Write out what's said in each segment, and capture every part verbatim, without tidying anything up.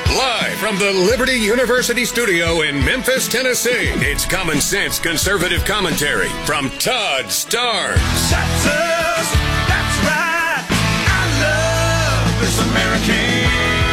Live from the Liberty University studio in Memphis, Tennessee, it's Common Sense Conservative Commentary from Todd Starnes. That's right. I love this American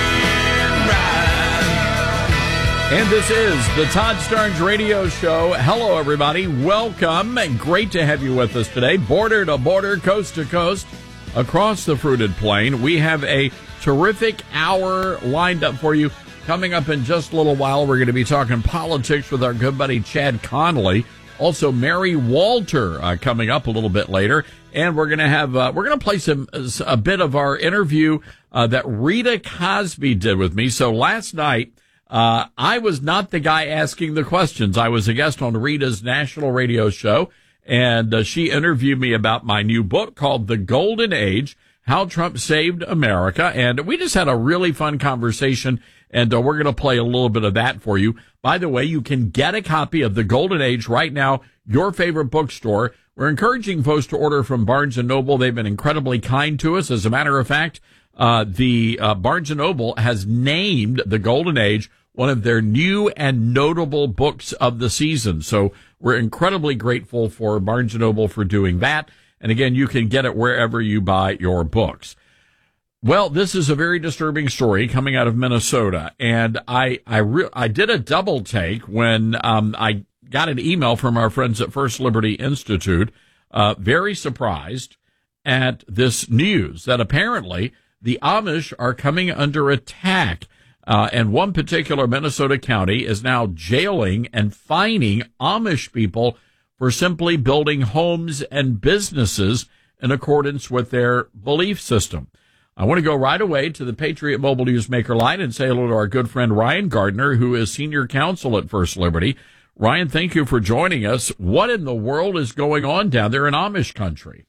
ride. And this is the Todd Starnes Radio Show. Hello, everybody. Welcome. Great to have you with us today. Border to border, coast to coast, across the fruited plain. We have a terrific hour lined up for you. Coming up in just a little while, we're going to be talking politics with our good buddy Chad Connolly. Also, Mary Walter uh, coming up a little bit later. And we're going to have, uh, we're going to play some, a bit of our interview uh, that Rita Cosby did with me. So last night, uh, I was not the guy asking the questions. I was a guest on Rita's national radio show, and uh, she interviewed me about my new book called The Golden Age, How Trump Saved America. And we just had a really fun conversation, and uh, we're going to play a little bit of that for you. By the way, you can get a copy of The Golden Age right now, your favorite bookstore. We're encouraging folks to order from Barnes and Noble. They've been incredibly kind to us. As a matter of fact, uh, the uh, Barnes and Noble has named The Golden Age one of their new and notable books of the season. So we're incredibly grateful for Barnes and Noble for doing that. And again, you can get it wherever you buy your books. Well, this is a very disturbing story coming out of Minnesota. And I, I, re- I did a double take when, um, I got an email from our friends at First Liberty Institute, uh, very surprised at this news that apparently the Amish are coming under attack. Uh, and one particular Minnesota county is now jailing and fining Amish people for simply building homes and businesses in accordance with their belief system. I want to go right away to the Patriot Mobile Newsmaker line and say hello to our good friend Ryan Gardner, who is senior counsel at First Liberty. Ryan, thank you for joining us. What in the world is going on down there in Amish country?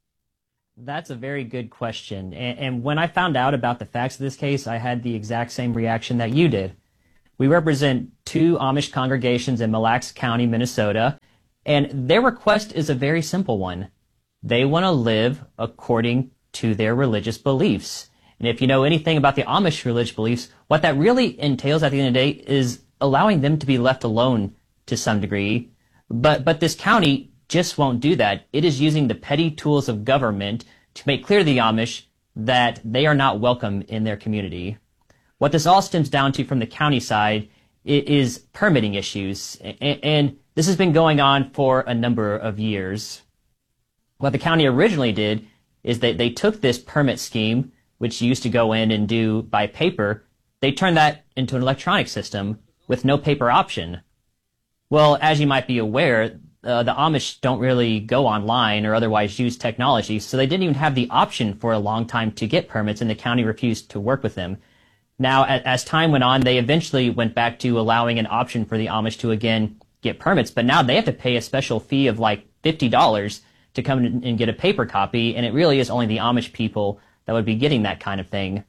That's a very good question. And, and when I found out about the facts of this case, I had the exact same reaction that you did. We represent two Amish congregations in Mille Lacs County, Minnesota, and their request is a very simple one. They want to live according to their religious beliefs. And if you know anything about the Amish religious beliefs, what that really entails at the end of the day is allowing them to be left alone to some degree. But, but this county just won't do that. It is using the petty tools of government to make clear to the Amish that they are not welcome in their community. What this all stems down to from the county side is permitting issues, and this has been going on for a number of years. What the county originally did is that they took this permit scheme, which used to go in and do by paper, they turned that into an electronic system with no paper option. Well, as you might be aware, Uh, the Amish don't really go online or otherwise use technology, so they didn't even have the option for a long time to get permits, and the county refused to work with them. Now, as, as time went on, they eventually went back to allowing an option for the Amish to, again, get permits, but now they have to pay a special fee of like fifty dollars to come in and get a paper copy, and it really is only the Amish people that would be getting that kind of thing.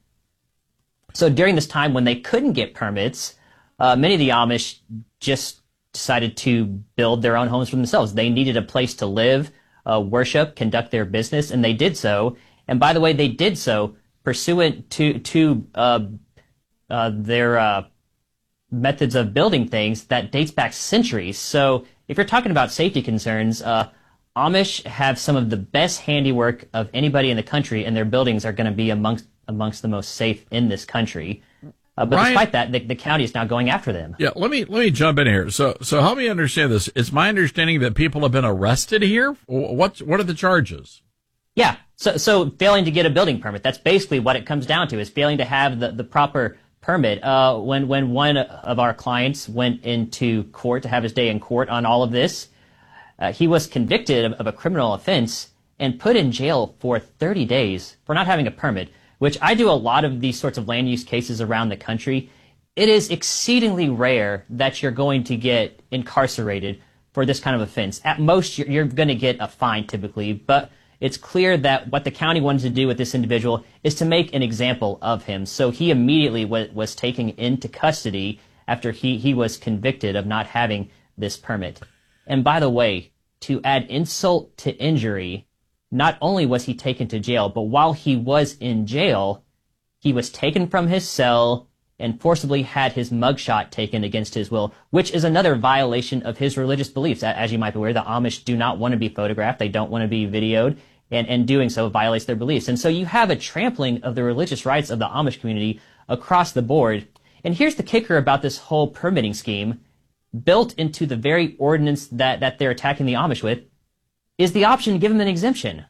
So during this time when they couldn't get permits, uh, many of the Amish just decided to build their own homes for themselves. They needed a place to live, uh, worship, conduct their business, and they did so. And by the way, they did so pursuant to to uh, uh, their uh, methods of building things that dates back centuries. So if you're talking about safety concerns, uh, Amish have some of the best handiwork of anybody in the country, and their buildings are going to be amongst amongst the most safe in this country. Uh, but Ryan, despite that, the, the county is now going after them. Yeah, let me let me jump in here. So so help me understand this. It's my understanding that people have been arrested here. What what are the charges? Yeah, so so failing to get a building permit. That's basically what it comes down to, is failing to have the, the proper permit. Uh, when when one of our clients went into court to have his day in court on all of this, uh, he was convicted of, of a criminal offense and put in jail for thirty days for not having a permit. Which I do a lot of these sorts of land use cases around the country. It is exceedingly rare that you're going to get incarcerated for this kind of offense. At most, you're, you're going to get a fine typically, but it's clear that what the county wanted to do with this individual is to make an example of him. So he immediately was, was taken into custody after he, he was convicted of not having this permit. And by the way, to add insult to injury, not only was he taken to jail, but while he was in jail, he was taken from his cell and forcibly had his mugshot taken against his will, which is another violation of his religious beliefs. As you might be aware, the Amish do not want to be photographed. They don't want to be videoed, and, and doing so violates their beliefs. And so you have a trampling of the religious rights of the Amish community across the board. And here's the kicker about this whole permitting scheme. Built into the very ordinance that, that they're attacking the Amish with is the option to give them an exemption.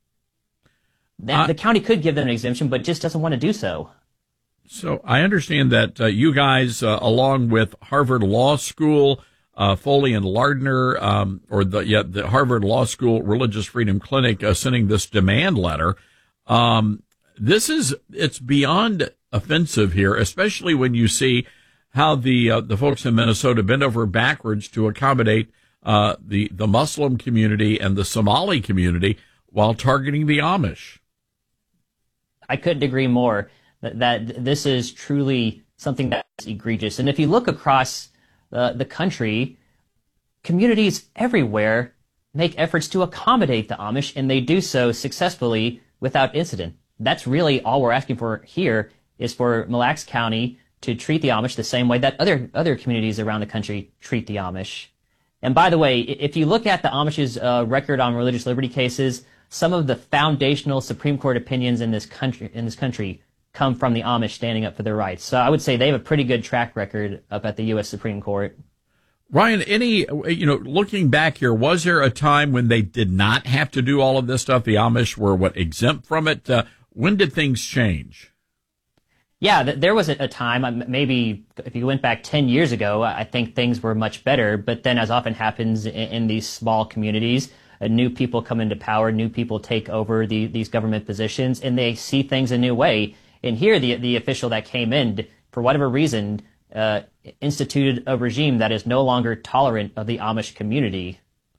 The, uh, the county could give them an exemption, but just doesn't want to do so. So I understand that uh, you guys, uh, along with Harvard Law School, uh, Foley and Lardner, um, or the yeah, the Harvard Law School Religious Freedom Clinic, uh, sending this demand letter. Um, this is it's beyond offensive here, especially when you see how the uh, the folks in Minnesota bend over backwards to accommodate uh, the the Muslim community and the Somali community while targeting the Amish. I couldn't agree more. That this is truly something that's egregious. And if you look across uh, the country, communities everywhere make efforts to accommodate the Amish, and they do so successfully without incident. That's really all we're asking for here, is for Mille Lacs County to treat the Amish the same way that other other communities around the country treat the Amish. And by the way, if you look at the Amish's uh, record on religious liberty cases, some of the foundational Supreme Court opinions in this country in this country come from the Amish standing up for their rights. So I would say they have a pretty good track record up at the U S Supreme Court. Ryan, any, you know, looking back here, was there a time when they did not have to do all of this stuff? The Amish were, what, exempt from it? Uh, when did things change? Yeah, th- there was a, a time, maybe if you went back ten years ago, I think things were much better. But then, as often happens in, in these small communities, uh, new people come into power, new people take over the, these government positions, and they see things a new way. And here, the the official that came in, for whatever reason, uh, instituted a regime that is no longer tolerant of the Amish community.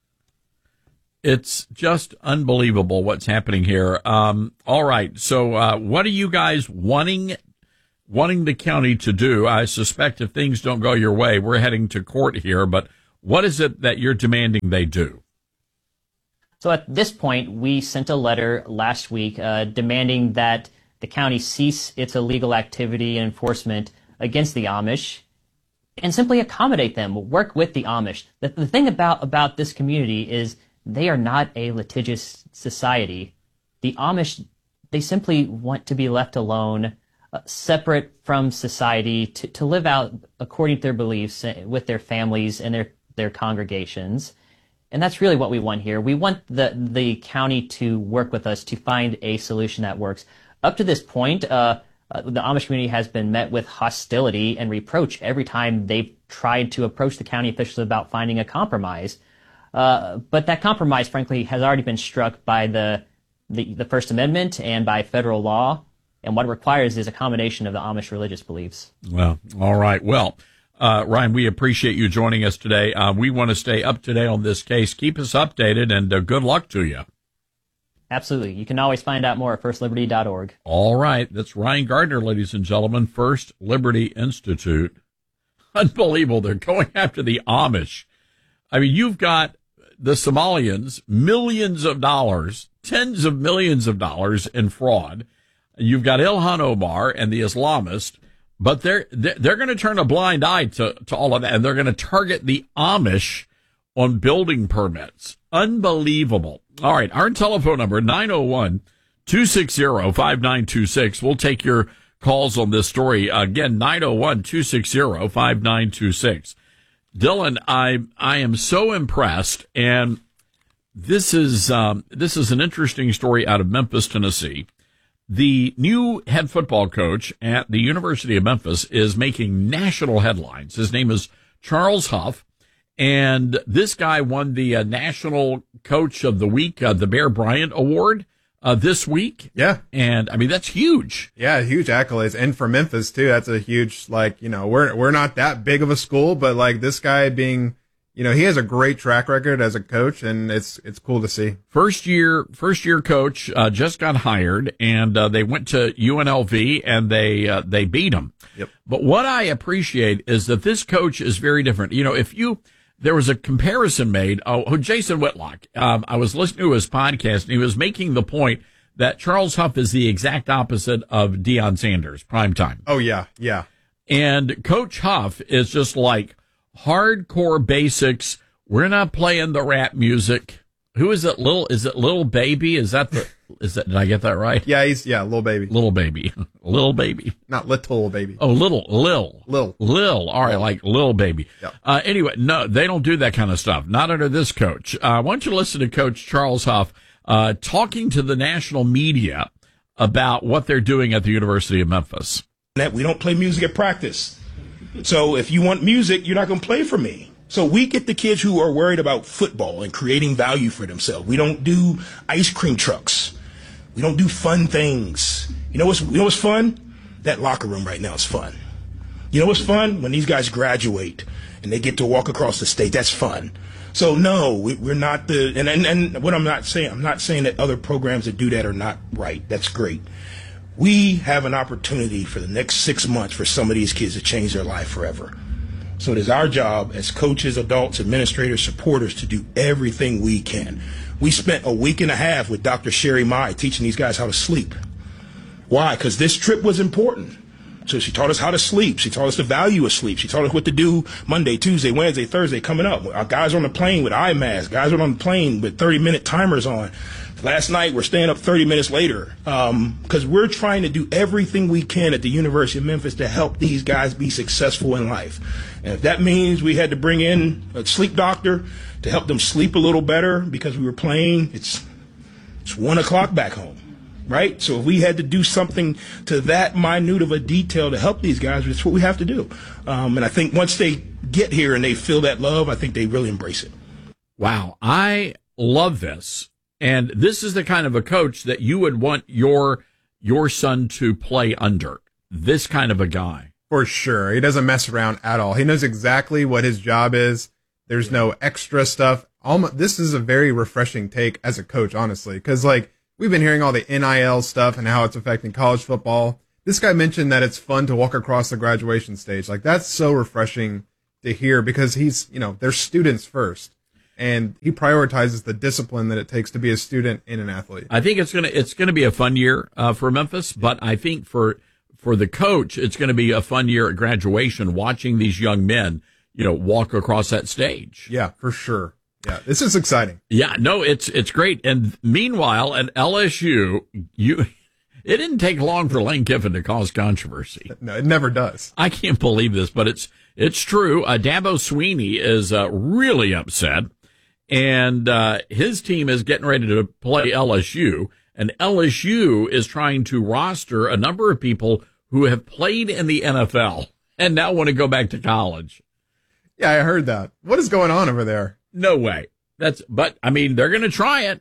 It's just unbelievable what's happening here. Um, all right, so uh, what are you guys wanting wanting the county to do? I suspect if things don't go your way, we're heading to court here. But what is it that you're demanding they do? So at this point, we sent a letter last week uh, demanding that the county cease its illegal activity and enforcement against the Amish and simply accommodate them, work with the Amish. The, the thing about, about this community is they are not a litigious society. The Amish, they simply want to be left alone, uh, separate from society, to, to live out according to their beliefs with their families and their, their congregations. And that's really what we want here. We want the, the county to work with us to find a solution that works. Up to this point, uh, uh, the Amish community has been met with hostility and reproach every time they've tried to approach the county officials about finding a compromise. Uh, but that compromise, frankly, has already been struck by the, the the First Amendment and by federal law. And what it requires is a combination of the Amish religious beliefs. Well, all right. Well, uh, Ryan, we appreciate you joining us today. Uh, we want to stay up to date on this case. Keep us updated, and uh, good luck to you. Absolutely. You can always find out more at first liberty dot org. All right. That's Ryan Gardner, ladies and gentlemen, First Liberty Institute. Unbelievable. They're going after the Amish. I mean, you've got the Somalians, millions of dollars, tens of millions of dollars in fraud. You've got Ilhan Omar and the Islamists, but they're, they're, they're going to turn a blind eye to, to all of that, and they're going to target the Amish on building permits. Unbelievable. All right. Our telephone number, nine oh one, two six zero, five nine two six. We'll take your calls on this story. Again, nine oh one, two six zero, five nine two six. Dylan, I, I am so impressed. And this is, um, this is an interesting story out of Memphis, Tennessee. The new head football coach at the University of Memphis is making national headlines. His name is Charles Huff. And this guy won the uh, National Coach of the Week, uh, the Bear Bryant Award, uh, this week. Yeah. And, I mean, that's huge. Yeah, huge accolades. And for Memphis, too, that's a huge, like, you know, we're we're not that big of a school, but, like, this guy being, you know, he has a great track record as a coach, and it's it's cool to see. First year, first year coach uh, just got hired, and uh, they went to U N L V, and they uh, they beat him. Yep. But what I appreciate is that this coach is very different. You know, if you... There was a comparison made. Oh, Jason Whitlock. Um, I was listening to his podcast, and he was making the point that Charles Huff is the exact opposite of Deion Sanders, prime time. Oh, yeah, yeah. And Coach Huff is just like hardcore basics. We're not playing the rap music. Who is it? Little, is it Little Baby? Is that the, is that, did I get that right? Yeah, he's, yeah, Little Baby. Little Baby. Little Baby. Not Little Baby. Oh, Little, Lil. Lil. Lil. All right, like Lil Baby. Yep. Uh, anyway, no, they don't do that kind of stuff. Not under this coach. Uh, why don't you listen to Coach Charles Huff, uh, talking to the national media about what they're doing at the University of Memphis. That we don't play music at practice. So if you want music, you're not going to play for me. So we get the kids who are worried about football and creating value for themselves. We don't do ice cream trucks. We don't do fun things. You know what's, you know what's fun? That locker room right now is fun. You know what's fun? When these guys graduate and they get to walk across the state, that's fun. So no, we, we're not the, and, and, and what I'm not saying, I'm not saying that other programs that do that are not right. That's great. We have an opportunity for the next six months for some of these kids to change their life forever. So it is our job as coaches, adults, administrators, supporters to do everything we can. We spent a week and a half with Doctor Sherry Mai teaching these guys how to sleep. Why? Because this trip was important. So she taught us how to sleep. She taught us the value of sleep. She taught us what to do Monday, Tuesday, Wednesday, Thursday coming up. Our guys are on the plane with eye masks. Guys are on the plane with thirty-minute timers on. Last night, we're staying up thirty minutes later because um, we're trying to do everything we can at the University of Memphis to help these guys be successful in life. And if that means we had to bring in a sleep doctor to help them sleep a little better because we were playing, it's it's one o'clock back home, right? So if we had to do something to that minute of a detail to help these guys, it's what we have to do. Um, and I think once they get here and they feel that love, I think they really embrace it. Wow, I love this. And this is the kind of a coach that you would want your your son to play under. This kind of a guy. For sure. He doesn't mess around at all. He knows exactly what his job is. There's no extra stuff. Almost, this is a very refreshing take as a coach, honestly, because like we've been hearing all the N I L stuff and how it's affecting college football. This guy mentioned that it's fun to walk across the graduation stage. Like that's so refreshing to hear because he's, you know, they're students first. And he prioritizes the discipline that it takes to be a student and an athlete. I think it's gonna it's gonna be a fun year uh, for Memphis, but I think for for the coach, it's gonna be a fun year at graduation, watching these young men, you know, walk across that stage. Yeah, for sure. Yeah, this is exciting. Yeah, no, it's it's great. And meanwhile, at L S U, you it didn't take long for Lane Kiffin to cause controversy. No, it never does. I can't believe this, but it's it's true. Uh, Dabo Swinney is uh, really upset. And uh, his team is getting ready to play L S U, and L S U is trying to roster a number of people who have played in the N F L and now want to go back to college. Yeah, I heard that. What is going on over there? No way. That's, but I mean, they're going to try it.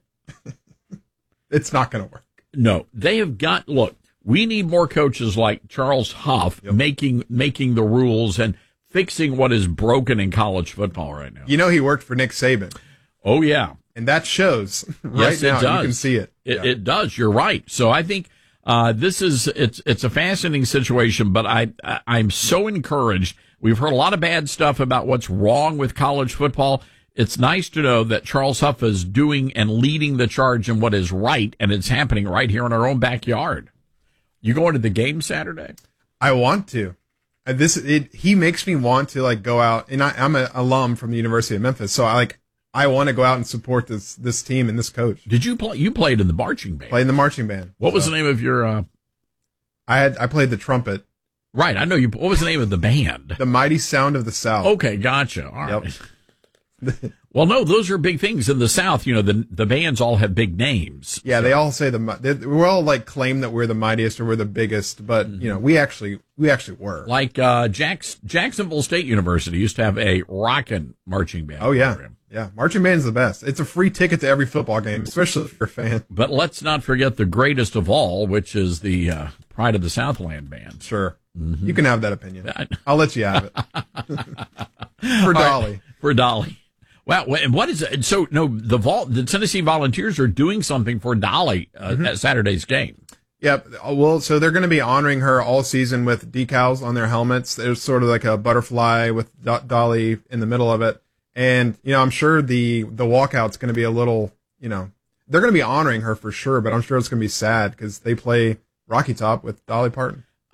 It's not going to work. No, they have got, look, we need more coaches like Charles Huff yep. making, making the rules and fixing what is broken in college football right now. You know, he worked for Nick Saban. Oh, yeah. And that shows right yes, now. It does. You can see it. It, yeah. it does. You're right. So I think uh, this is it's it's a fascinating situation, but I, I I'm so encouraged. We've heard a lot of bad stuff about what's wrong with college football. It's nice to know that Charles Huff is doing and leading the charge in what is right, and it's happening right here in our own backyard. You going to the game Saturday? I want to. This it, he makes me want to like go out, and I, I'm an alum from the University of Memphis, so I like. I want to go out and support this this team and this coach. Did you play? You played in the marching band. Played in the marching band. What so. was the name of your? Uh... I had I played the trumpet. Right, I know you. What was the name of the band? The Mighty Sound of the South. Okay, gotcha. All right. Yep. Well, no, those are big things in the South. You know, the the bands all have big names. Yeah, so. they all say the they, we all like claim that we're the mightiest or we're the biggest, but mm-hmm. you know, we actually we actually were. Like uh, Jacks, Jacksonville State University used to have a rockin' marching band. Oh yeah. Program. Yeah, marching band's the best. It's a free ticket to every football game, especially if you're a fan. But let's not forget the greatest of all, which is the uh, Pride of the Southland band. Sure. Mm-hmm. You can have that opinion. I'll let you have it. For Dolly. Right, for Dolly. Wow. And what is it? So, no, the Vol- the Tennessee Volunteers are doing something for Dolly uh, mm-hmm. at Saturday's game. Yep. Well, so they're going to be honoring her all season with decals on their helmets. There's sort of like a butterfly with Do- Dolly in the middle of it. And, you know, I'm sure the, the walkout's going to be a little, you know, they're going to be honoring her for sure, but I'm sure it's going to be sad because they play Rocky Top with Dolly Parton.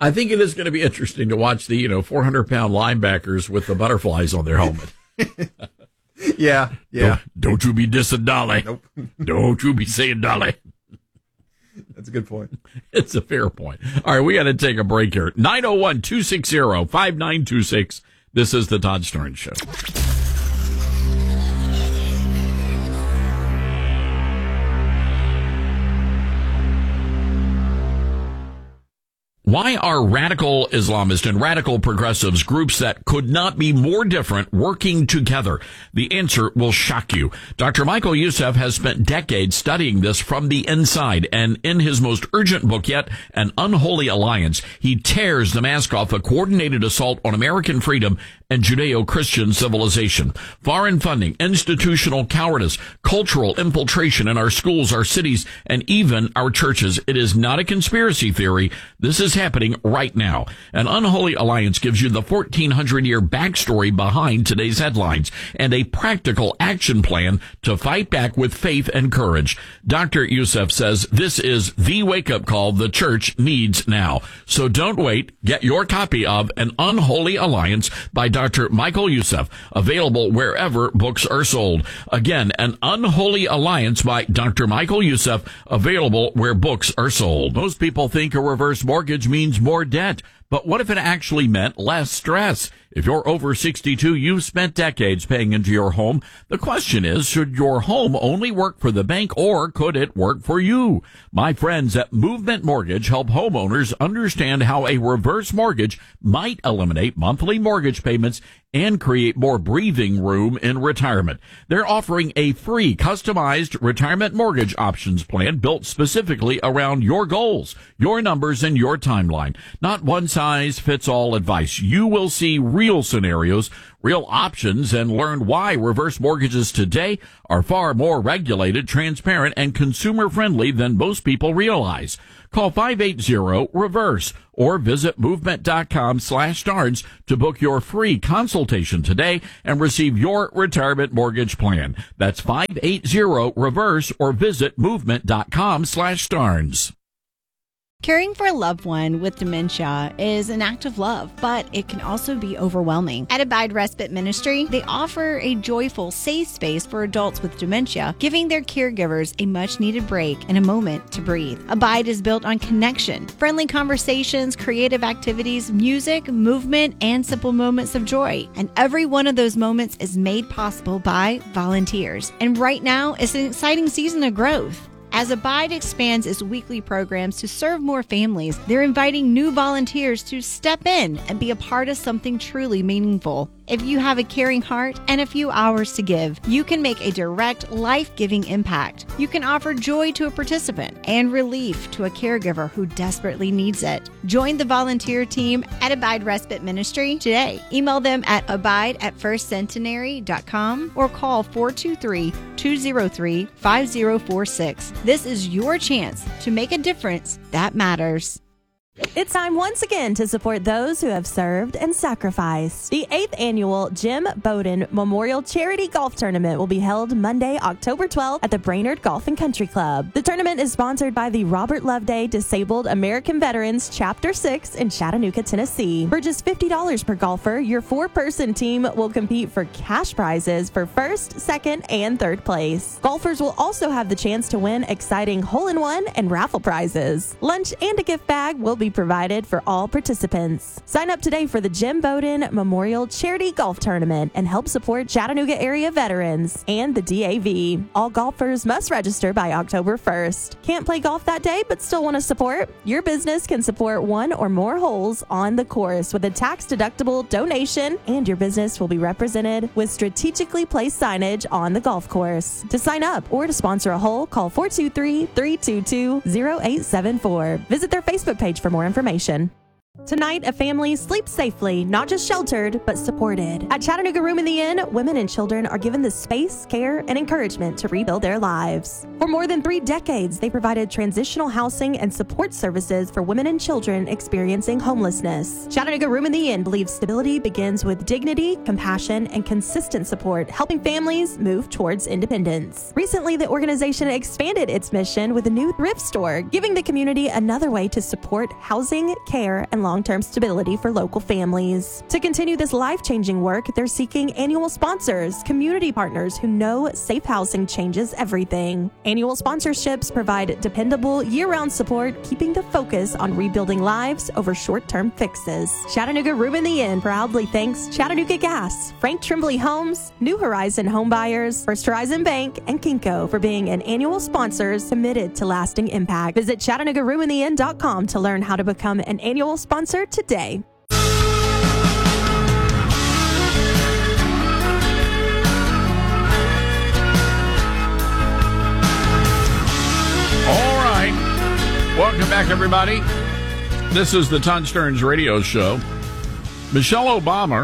I think it is going to be interesting to watch the, you know, four hundred pound linebackers with the butterflies on their helmet. Yeah, yeah. Don't, don't you be dissing Dolly. Nope. Don't you be saying Dolly. That's a good point. It's a fair point. All right, we got to take a break here. nine oh one, two six zero, five nine two six. This is the Todd Starnes Show. Why are radical Islamists and radical progressives, groups that could not be more different, working together? The answer will shock you. Doctor Michael Youssef has spent decades studying this from the inside, and in his most urgent book yet, An Unholy Alliance, he tears the mask off a coordinated assault on American freedom and Judeo-Christian civilization. Foreign funding, institutional cowardice, cultural infiltration in our schools, our cities, and even our churches. It is not a conspiracy theory. This is happening right now. An Unholy Alliance gives you the fourteen hundred year backstory behind today's headlines and a practical action plan to fight back with faith and courage. Doctor Youssef says this is the wake-up call the church needs now. So don't wait. Get your copy of An Unholy Alliance by Doctor Michael Youssef, available wherever books are sold. Again, An Unholy Alliance by Doctor Michael Youssef, available where books are sold. Most people think a reverse mortgage means more debt, but what if it actually meant less stress? If you're over sixty-two, you've spent decades paying into your home. The question is, should your home only work for the bank, or could it work for you? My friends at Movement Mortgage help homeowners understand how a reverse mortgage might eliminate monthly mortgage payments and create more breathing room in retirement. They're offering a free, customized retirement mortgage options plan built specifically around your goals, your numbers, and your timeline. Not one-size-fits-all advice. You will see real scenarios, real options, and learn why reverse mortgages today are far more regulated, transparent, and consumer-friendly than most people realize. Call five eight zero, REVERSE or visit movement.com slash Starnes to book your free consultation today and receive your retirement mortgage plan. That's five eight zero, REVERSE or visit movement.com slash Starnes. Caring for a loved one with dementia is an act of love, but it can also be overwhelming. At Abide Respite Ministry, they offer a joyful, safe space for adults with dementia, giving their caregivers a much-needed break and a moment to breathe. Abide is built on connection, friendly conversations, creative activities, music, movement, and simple moments of joy. And every one of those moments is made possible by volunteers. And right now, it's an exciting season of growth. As Abide expands its weekly programs to serve more families, they're inviting new volunteers to step in and be a part of something truly meaningful. If you have a caring heart and a few hours to give, you can make a direct, life-giving impact. You can offer joy to a participant and relief to a caregiver who desperately needs it. Join the volunteer team at Abide Respite Ministry today. Email them at abide at first centenary dot com or call four two three, two zero three, five zero four six. This is your chance to make a difference that matters. It's time once again to support those who have served and sacrificed. The eighth annual Jim Bowden Memorial Charity Golf Tournament will be held Monday, October twelfth at the Brainerd Golf and Country Club. The tournament is sponsored by the Robert Loveday Disabled American Veterans Chapter six in Chattanooga, Tennessee. For just fifty dollars per golfer, your four-person team will compete for cash prizes for first, second, and third place. Golfers will also have the chance to win exciting hole-in-one and raffle prizes. Lunch and a gift bag will be provided for all participants. Sign up today for the Jim Bowden Memorial Charity Golf Tournament and help support Chattanooga area veterans and the D A V. All golfers must register by October first. Can't play golf that day but still want to support? Your business can support one or more holes on the course with a tax-deductible donation, and your business will be represented with strategically placed signage on the golf course. To sign up or to sponsor a hole, call four two three, three two two, zero eight seven four. Visit their Facebook page for more information. Tonight, a family sleeps safely, not just sheltered, but supported. At Chattanooga Room in the Inn, women and children are given the space, care, and encouragement to rebuild their lives. For more than three decades, they provided transitional housing and support services for women and children experiencing homelessness. Chattanooga Room in the Inn believes stability begins with dignity, compassion, and consistent support, helping families move towards independence. Recently, the organization expanded its mission with a new thrift store, giving the community another way to support housing, care, and long-term stability for local families. To continue this life-changing work, they're seeking annual sponsors, community partners who know safe housing changes everything. Annual sponsorships provide dependable, year-round support, keeping the focus on rebuilding lives over short-term fixes. Chattanooga Room in the Inn proudly thanks Chattanooga Gas, Frank Trimbley Homes, New Horizon Home Buyers, First Horizon Bank, and Kinko for being an annual sponsors committed to lasting impact. Visit Chattanooga Room in the Inn dot com to learn how to become an annual sponsor today. All right. Welcome back, everybody. This is the Todd Stearns Radio Show. Michelle Obama,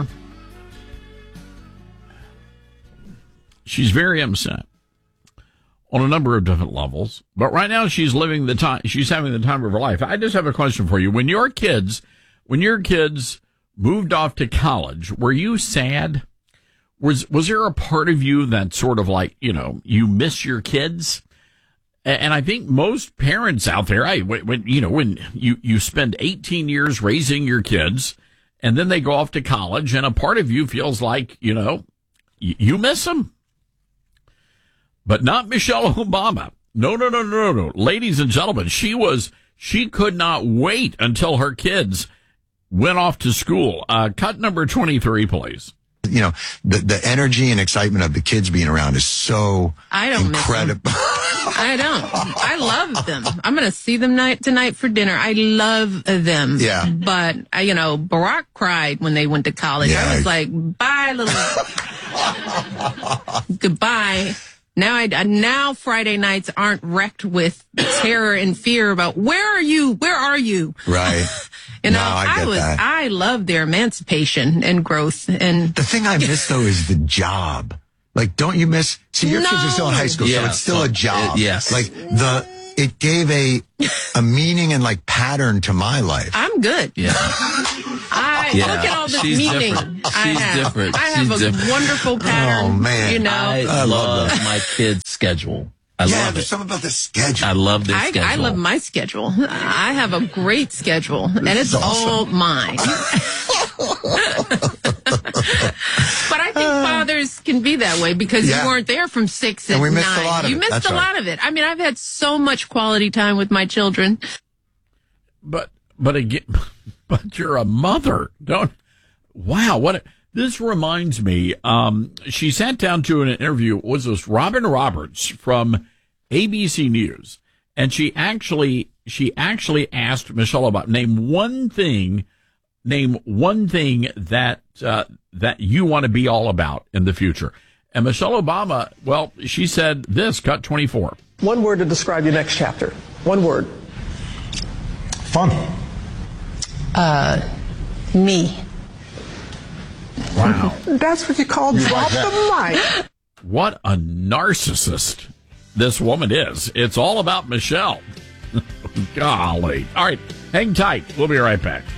she's very upset on a number of different levels, but right now she's living the time, she's having the time of her life. I just have a question for you. When your kids, when your kids moved off to college, were you sad? Was, was there a part of you that sort of like, you know, you miss your kids? And I think most parents out there, I, when, you know, when you, you spend eighteen years raising your kids and then they go off to college and a part of you feels like, you know, you, you miss them. But not Michelle Obama. No, no, no, no, no. Ladies and gentlemen, she was, she could not wait until her kids went off to school. Uh, cut number twenty-three, please. You know, the, the energy and excitement of the kids being around is so I don't incredible. Miss them. I don't. I love them. I'm going to see them night tonight for dinner. I love them. Yeah. But, uh, you know, Barack cried when they went to college. Yeah. I was like, bye, little. Goodbye. Now, I, now Friday nights aren't wrecked with terror and fear about where are you? Where are you? Right. You know, No, I get was, that. I love their emancipation and growth. And The thing I miss though is the job. Like, don't you miss? See, your No. kids are still in high school, so Yeah, it's still so, a job. uh, yes. Like the, it gave a a meaning and like pattern to my life. I'm good. Yeah. I Yeah. look at all this She's meaning. different. I She's have. different. I have She's a different. wonderful pattern. Oh, man. You know, I, I love love that. my kids' schedule. I yeah, love there's it. something about the schedule. I love their I, schedule. I love my schedule. I have a great schedule, and it's is awesome. all mine. But I think fathers can be that way because Yeah. you weren't there from six And at we nine. missed a lot of you it. missed That's a right. lot of it. I mean, I've had so much quality time with my children. But, but again, but you're a mother. Don't, wow. What, a, this reminds me, um, she sat down to an interview, was this Robin Roberts from A B C News. And she actually, she actually asked Michelle about name one thing, name one thing that, uh, that you want to be all about in the future. And Michelle Obama, well, she said this, cut twenty-four. One word to describe your next chapter. One word. Fun. Uh, me. Wow. That's what you call drop the mic. What a narcissist this woman is. It's all about Michelle. Golly. All right. Hang tight. We'll be right back.